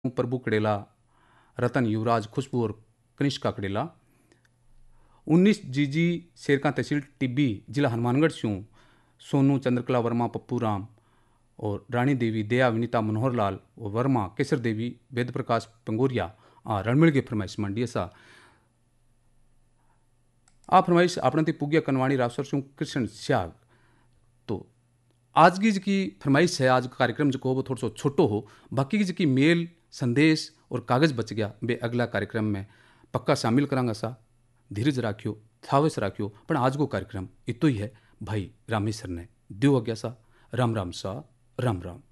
प्रभु कड़ेला, रतन युवराज, खुशबू और कनिष्का कड़ेला। 19 जीजी शेरका तहसील टिब्बी जिला हनुमानगढ़ से हूँ। सोनू, चंद्रकला वर्मा, पप्पू राम और रानी देवी, दया, विनीता, मनोहर लाल और वर्मा, केसर देवी, वेद प्रकाश पंगोरिया रणमिल के फरमाइश मंडी सा। आ फरमाइश आपने पुग्या कनवाणी रावसर से कृष्ण श्याग। तो आज की जी फरमाइश है, आज का कार्यक्रम जो वो थोड़ा सा छोटो हो, बाकी की जी मेल संदेश और कागज बच गया वे अगला कार्यक्रम में पक्का शामिल करांगा सा। धीरज राखियो, थावस राखियो, पर आज को कार्यक्रम इतो ही है। भाई रामेश्वर ने दियो आज्ञा सा। राम राम सा, राम राम।